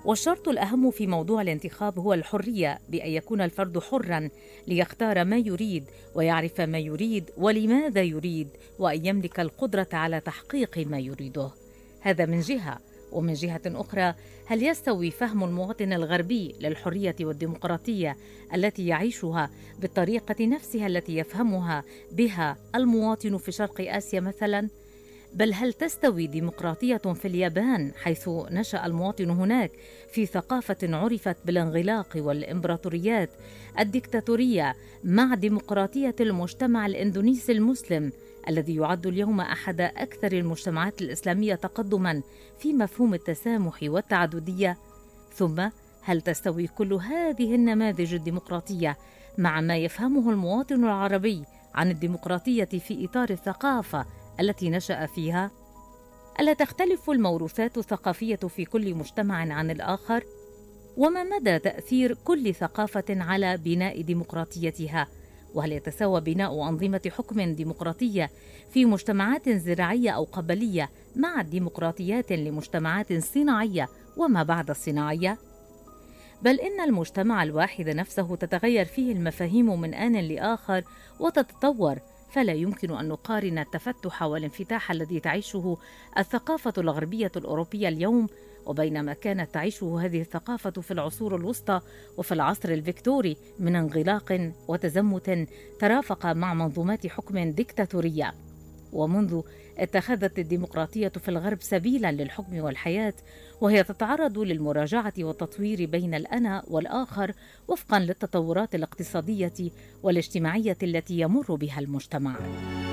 والشرط الأهم في موضوع الانتخاب هو الحرية، بأن يكون الفرد حراً ليختار ما يريد ويعرف ما يريد ولماذا يريد، وأن يملك القدرة على تحقيق ما يريده. هذا من جهة. ومن جهة أخرى، هل يستوي فهم المواطن الغربي للحرية والديمقراطية التي يعيشها بالطريقة نفسها التي يفهمها بها المواطن في شرق آسيا مثلاً؟ بل هل تستوي ديمقراطية في اليابان حيث نشأ المواطن هناك في ثقافة عرفت بالانغلاق والإمبراطوريات الدكتاتورية مع ديمقراطية المجتمع الإندونيسي المسلم الذي يعد اليوم أحد أكثر المجتمعات الإسلامية تقدماً في مفهوم التسامح والتعددية؟ ثم هل تستوي كل هذه النماذج الديمقراطية مع ما يفهمه المواطن العربي عن الديمقراطية في إطار الثقافة التي نشأ فيها؟ ألا تختلف الموروثات الثقافية في كل مجتمع عن الآخر؟ وما مدى تأثير كل ثقافة على بناء ديمقراطيتها؟ وهل يتساوى بناء أنظمة حكم ديمقراطية في مجتمعات زراعية أو قبلية مع ديمقراطيات لمجتمعات صناعية وما بعد الصناعية؟ بل إن المجتمع الواحد نفسه تتغير فيه المفاهيم من آن لآخر وتتطور، فلا يمكن أن نقارن التفتح والانفتاح الذي تعيشه الثقافة الغربية الأوروبية اليوم وبين ما كانت تعيشه هذه الثقافة في العصور الوسطى وفي العصر الفيكتوري من انغلاق وتزمت ترافق مع منظومات حكم ديكتاتورية. ومنذ اتخذت الديمقراطية في الغرب سبيلا للحكم والحياة، وهي تتعرض للمراجعة والتطوير بين الأنا والآخر وفقا للتطورات الاقتصادية والاجتماعية التي يمر بها المجتمع.